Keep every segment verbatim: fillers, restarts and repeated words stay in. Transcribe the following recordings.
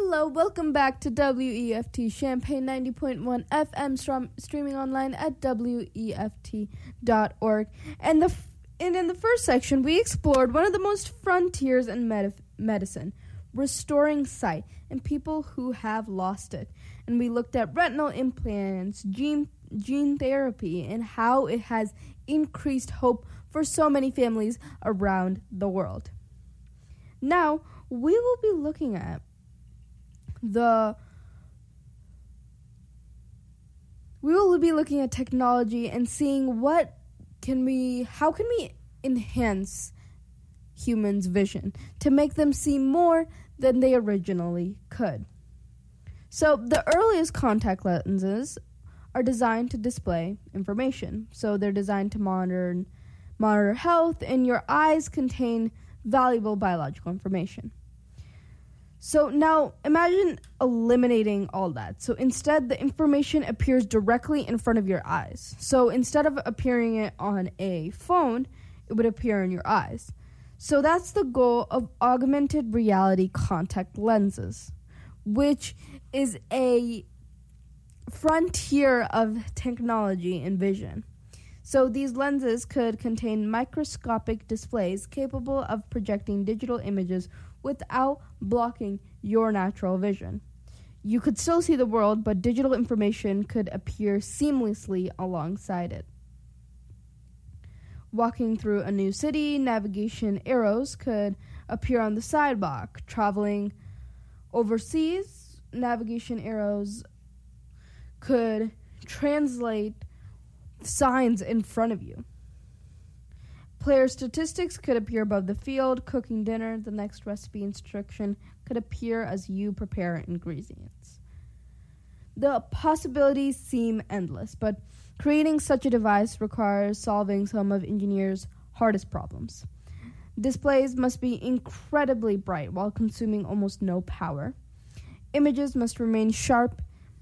Hello, welcome back to W E F T Champaign ninety point one F M, strom- streaming online at W E F T dot org. And, the f- and in the first section, we explored one of the most frontiers in med- medicine, restoring sight, and people who have lost it. And we looked at retinal implants, gene, gene therapy, and how it has increased hope for so many families around the world. Now, we will be looking at the we will be looking at technology and seeing what can we how can we enhance humans' vision to make them see more than they originally could. So the earliest contact lenses are designed to display information. So they're designed to monitor monitor health, and your eyes contain valuable biological information. So now imagine eliminating all that. So instead, the information appears directly in front of your eyes. So instead of appearing it on a phone, it would appear in your eyes. So that's the goal of augmented reality contact lenses, which is a frontier of technology and vision. So these lenses could contain microscopic displays capable of projecting digital images without blocking your natural vision. You could still see the world, but digital information could appear seamlessly alongside it. Walking through a new city, navigation arrows could appear on the sidewalk. Traveling overseas, navigation arrows could translate signs in front of you. Player statistics could appear above the field. Cooking dinner, the next recipe instruction could appear as you prepare ingredients. The possibilities seem endless, but creating such a device requires solving some of engineers' hardest problems. Displays must be incredibly bright while consuming almost no power. Images must remain sharp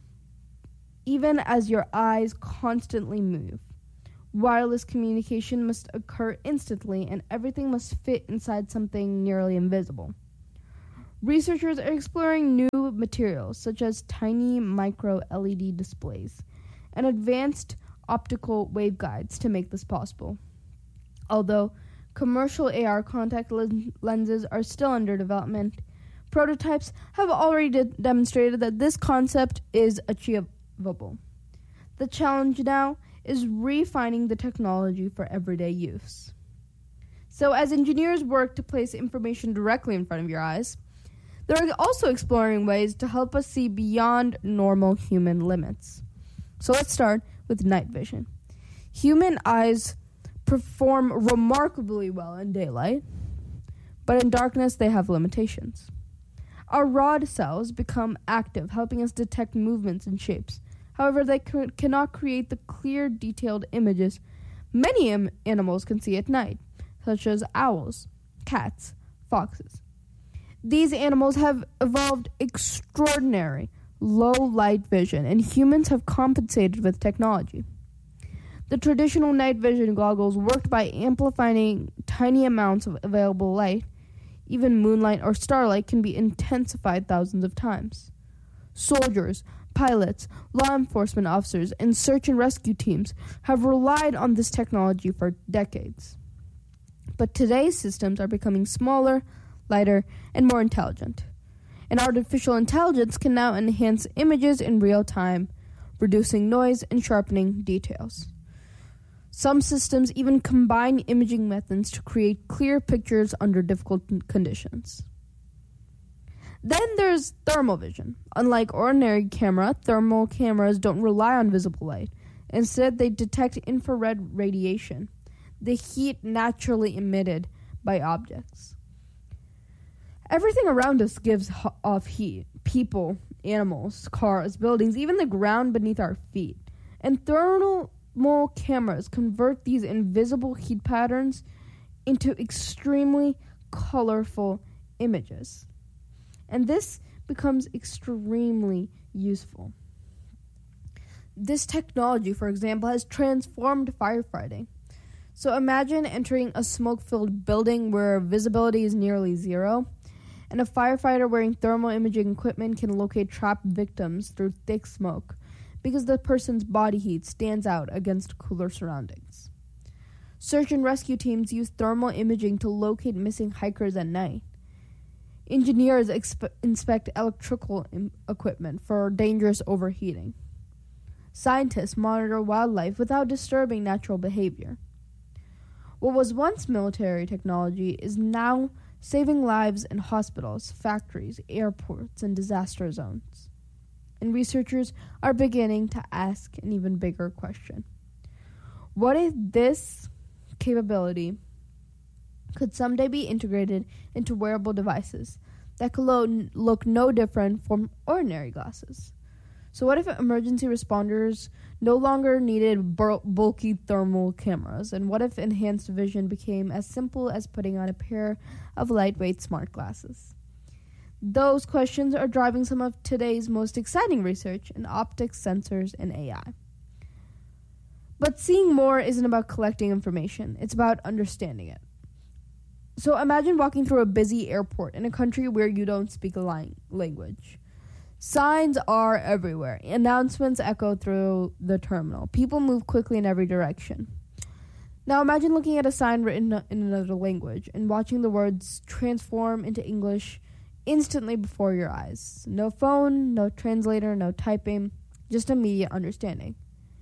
even as your eyes constantly move. Wireless communication must occur instantly, and everything must fit inside something nearly invisible. Researchers are exploring new materials, such as tiny micro-L E D displays and advanced optical waveguides to make this possible. Although commercial A R contact lens- lenses are still under development, prototypes have already de- demonstrated that this concept is achievable. The challenge now is refining the technology for everyday use. So as engineers work to place information directly in front of your eyes, they're also exploring ways to help us see beyond normal human limits. So let's start with night vision. Human eyes perform remarkably well in daylight, but in darkness they have limitations. Our rod cells become active, helping us detect movements and shapes. However, they c- cannot create the clear, detailed images many am- animals can see at night, such as owls, cats, foxes. These animals have evolved extraordinary low-light vision, and humans have compensated with technology. The traditional night vision goggles worked by amplifying tiny amounts of available light. Even moonlight or starlight can be intensified thousands of times. Soldiers, pilots, law enforcement officers, and search and rescue teams have relied on this technology for decades. But today's systems are becoming smaller, lighter, and more intelligent. And artificial intelligence can now enhance images in real time, reducing noise and sharpening details. Some systems even combine imaging methods to create clear pictures under difficult conditions. Then there's thermal vision. Unlike ordinary camera, thermal cameras don't rely on visible light. Instead, they detect infrared radiation, the heat naturally emitted by objects. Everything around us gives off heat. People, animals, cars, buildings, even the ground beneath our feet. And thermal cameras convert these invisible heat patterns into extremely colorful images. And this becomes extremely useful. This technology, for example, has transformed firefighting. So imagine entering a smoke-filled building where visibility is nearly zero, and a firefighter wearing thermal imaging equipment can locate trapped victims through thick smoke because the person's body heat stands out against cooler surroundings. Search and rescue teams use thermal imaging to locate missing hikers at night. Engineers exp- inspect electrical im- equipment for dangerous overheating. Scientists monitor wildlife without disturbing natural behavior. What was once military technology is now saving lives in hospitals, factories, airports, and disaster zones. And researchers are beginning to ask an even bigger question. What if this capability could someday be integrated into wearable devices that could lo- look no different from ordinary glasses? So what if emergency responders no longer needed bul- bulky thermal cameras? And what if enhanced vision became as simple as putting on a pair of lightweight smart glasses? Those questions are driving some of today's most exciting research in optics, sensors, and A I. But seeing more isn't about collecting information. It's about understanding it. So imagine walking through a busy airport in a country where you don't speak a li- language. Signs are everywhere. Announcements echo through the terminal. People move quickly in every direction. Now imagine looking at a sign written in another language and watching the words transform into English instantly before your eyes. No phone, no translator, no typing, just immediate understanding.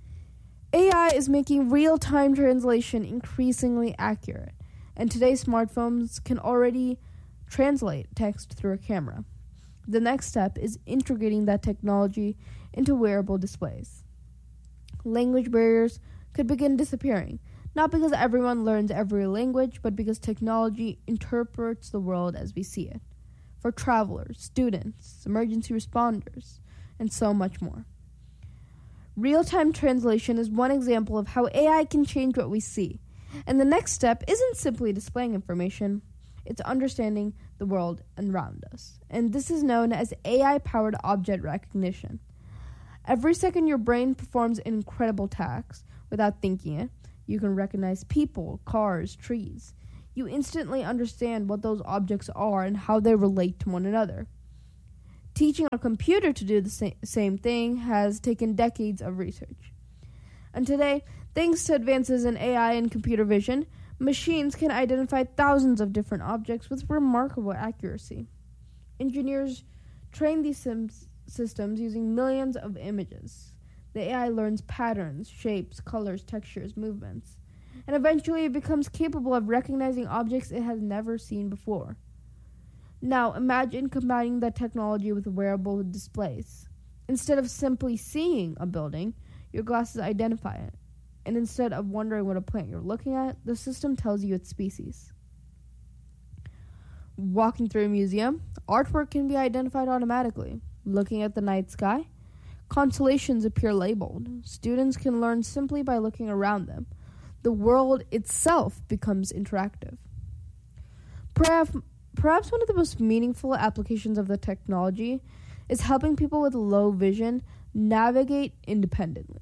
A I is making real-time translation increasingly accurate, and today's smartphones can already translate text through a camera. The next step is integrating that technology into wearable displays. Language barriers could begin disappearing, not because everyone learns every language, but because technology interprets the world as we see it, for travelers, students, emergency responders, and so much more. Real-time translation is one example of how A I can change what we see, and the next step isn't simply displaying information. It's understanding the world around us. And this is known as A I-powered object recognition. Every second your brain performs an incredible task without thinking it. You can recognize people, cars, trees. You instantly understand what those objects are and how they relate to one another. Teaching a computer to do the sa- same thing has taken decades of research. And today, thanks to advances in A I and computer vision, machines can identify thousands of different objects with remarkable accuracy. Engineers train these sim- systems using millions of images. The A I learns patterns, shapes, colors, textures, movements, and eventually it becomes capable of recognizing objects it has never seen before. Now, imagine combining that technology with wearable displays. Instead of simply seeing a building, your glasses identify it. And instead of wondering what a plant you're looking at, the system tells you its species. Walking through a museum, artwork can be identified automatically. Looking at the night sky, constellations appear labeled. Students can learn simply by looking around them. The world itself becomes interactive. Perhaps, perhaps one of the most meaningful applications of the technology is helping people with low vision navigate independently.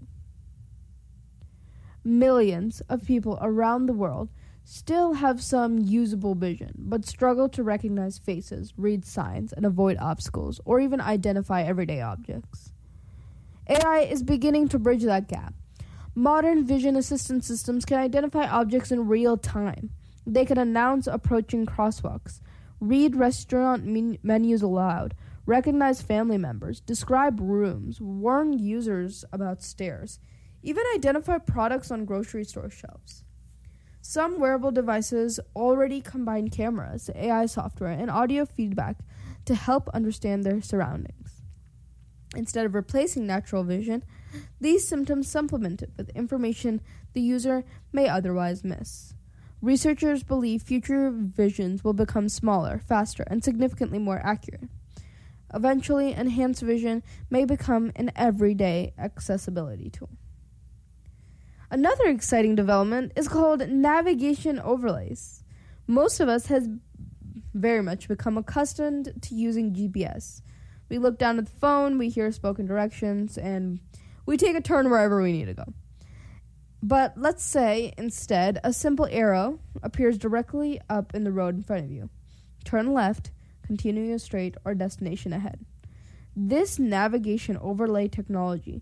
Millions of people around the world still have some usable vision, but struggle to recognize faces, read signs, and avoid obstacles, or even identify everyday objects. A I is beginning to bridge that gap. Modern vision assistance systems can identify objects in real time. They can announce approaching crosswalks, read restaurant men- menus aloud, recognize family members, describe rooms, warn users about stairs, even identify products on grocery store shelves. Some wearable devices already combine cameras, A I software, and audio feedback to help understand their surroundings. Instead of replacing natural vision, these systems supplement it with information the user may otherwise miss. Researchers believe future visions will become smaller, faster, and significantly more accurate. Eventually, enhanced vision may become an everyday accessibility tool. Another exciting development is called navigation overlays. Most of us has very much become accustomed to using G P S. We look down at the phone, we hear spoken directions, and we take a turn wherever we need to go. But let's say, instead, a simple arrow appears directly up in the road in front of you. Turn left, continuing straight, or destination ahead. This navigation overlay technology,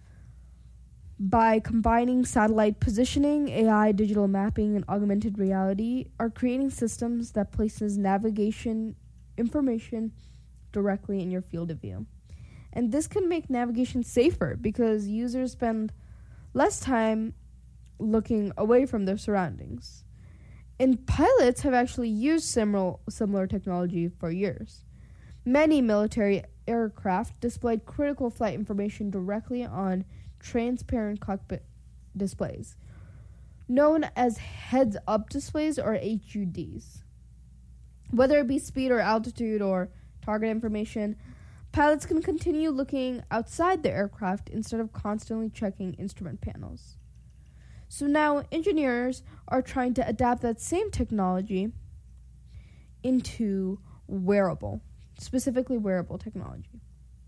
by combining satellite positioning, A I, digital mapping, and augmented reality, are creating systems that places navigation information directly in your field of view. And this can make navigation safer because users spend less time looking away from their surroundings. And pilots have actually used similar, similar technology for years. Many military aircraft displayed critical flight information directly on transparent cockpit displays, known as heads-up displays or H U Ds. Whether it be speed or altitude or target information, pilots can continue looking outside the aircraft instead of constantly checking instrument panels. So now engineers are trying to adapt that same technology into wearable, specifically wearable technology.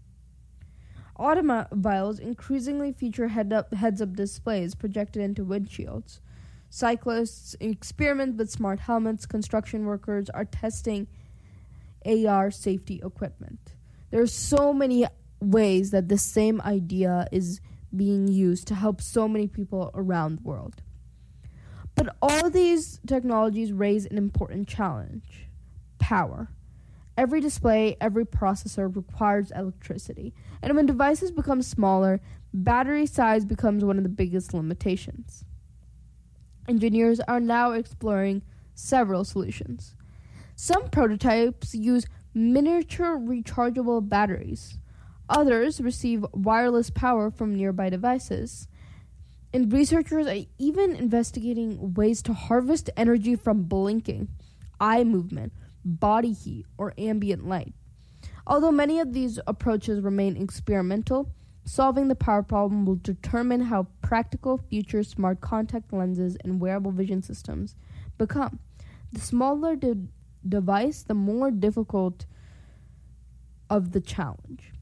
Automobiles increasingly feature head-up, heads-up displays projected into windshields. Cyclists experiment with smart helmets. Construction workers are testing A R safety equipment. There are so many ways that the same idea is being used to help so many people around the world. But all of these technologies raise an important challenge: power. Every display, every processor requires electricity. And when devices become smaller, battery size becomes one of the biggest limitations. Engineers are now exploring several solutions. Some prototypes use miniature rechargeable batteries. Others receive wireless power from nearby devices. And researchers are even investigating ways to harvest energy from blinking, eye movement, body heat, or ambient light. Although many of these approaches remain experimental, solving the power problem will determine how practical future smart contact lenses and wearable vision systems become. The smaller the device, the more difficult of the challenge.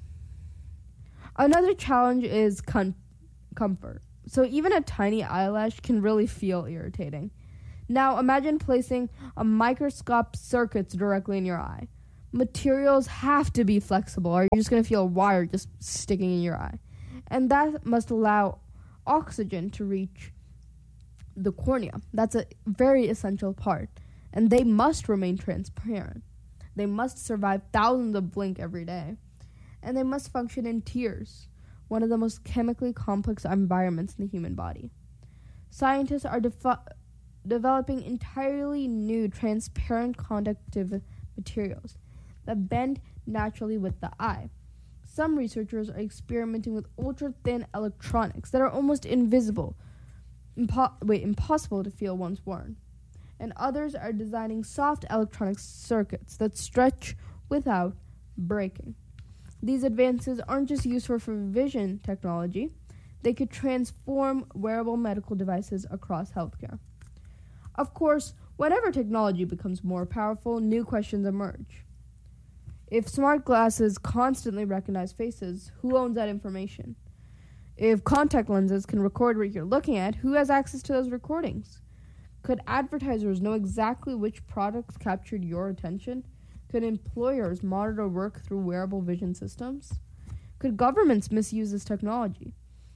Another challenge is con- comfort. So even a tiny eyelash can really feel irritating. Now imagine placing a microscope circuits directly in your eye. Materials have to be flexible, or you're just going to feel a wire just sticking in your eye. And that must allow oxygen to reach the cornea. That's a very essential part. And they must remain transparent. They must survive thousands of blink every day. And they must function in tears, one of the most chemically complex environments in the human body. Scientists are defi- developing entirely new transparent conductive materials that bend naturally with the eye. Some researchers are experimenting with ultra-thin electronics that are almost invisible, impo- wait, impossible to feel once worn. And others are designing soft electronic circuits that stretch without breaking. These advances aren't just useful for vision technology, they could transform wearable medical devices across healthcare. Of course, whenever technology becomes more powerful, new questions emerge. If smart glasses constantly recognize faces, who owns that information? If contact lenses can record what you're looking at, who has access to those recordings? Could advertisers know exactly which products captured your attention? Could employers monitor work through wearable vision systems? Could governments misuse this technology?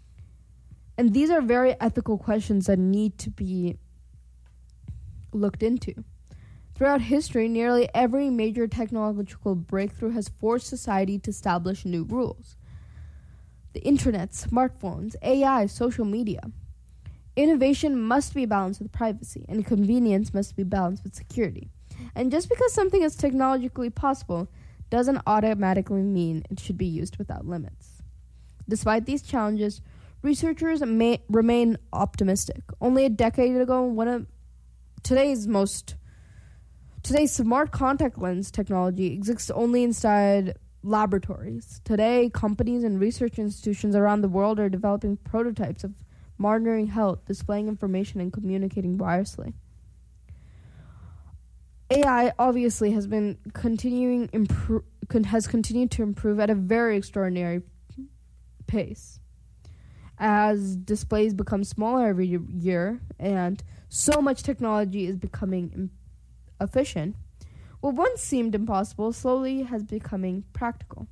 And these are very ethical questions that need to be looked into. Throughout history, nearly every major technological breakthrough has forced society to establish new rules. The internet, smartphones, A I, social media. Innovation must be balanced with privacy, and convenience must be balanced with security. And just because something is technologically possible doesn't automatically mean it should be used without limits. Despite these challenges, researchers may remain optimistic. Only a decade ago, one of today's most today's smart contact lens technology exists only inside laboratories. Today, companies and research institutions around the world are developing prototypes of monitoring health, displaying information, and communicating wirelessly. A I obviously has been continuing impro- con- has continued to improve at a very extraordinary pace. As displays become smaller every year and so much technology is becoming im- efficient, What once seemed impossible slowly has becoming practical.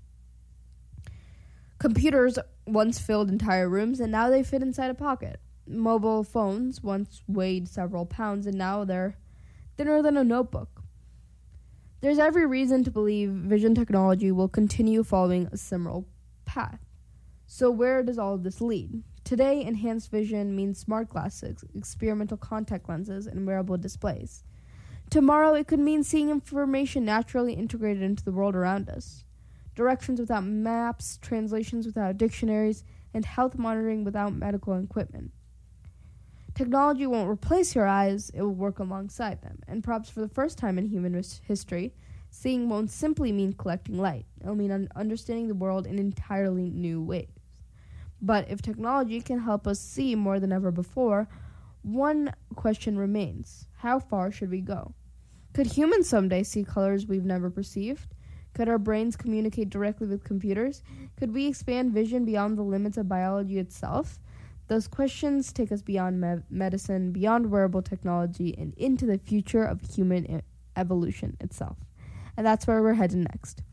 Computers once filled entire rooms, and now they fit inside a pocket. Mobile phones once weighed several pounds, and now they're thinner than a notebook. There's every reason to believe vision technology will continue following a similar path. So where does all of this lead? Today, enhanced vision means smart glasses, experimental contact lenses, and wearable displays. Tomorrow, it could mean seeing information naturally integrated into the world around us. Directions without maps, translations without dictionaries, and health monitoring without medical equipment. Technology won't replace your eyes, it will work alongside them. And perhaps for the first time in human ris- history, seeing won't simply mean collecting light. It'll mean un- understanding the world in entirely new ways. But if technology can help us see more than ever before, one question remains. How far should we go? Could humans someday see colors we've never perceived? Could our brains communicate directly with computers? Could we expand vision beyond the limits of biology itself? Those questions take us beyond me- medicine, beyond wearable technology, and into the future of human e- evolution itself. And that's where we're headed next.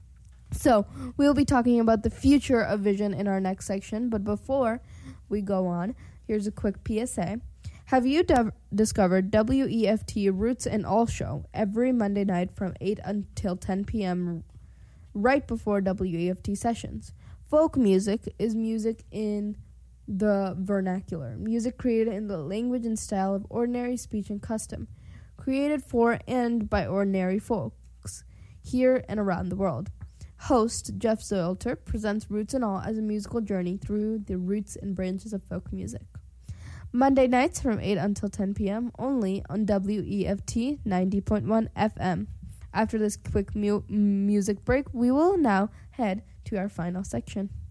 So, we'll be talking about the future of vision in our next section, but before we go on, here's a quick P S A. Have you d- discovered W E F T Roots and All Show every Monday night from eight until ten p.m. right before W E F T sessions? Folk music is music in the vernacular, music created in the language and style of ordinary speech and custom, created for and by ordinary folks, here and around the world. Host Jeff Zoelter presents Roots and All as a musical journey through the roots and branches of folk music. Monday nights from eight until ten p.m. only on W E F T ninety point one F M. After this quick mu- music break, we will now head to our final section.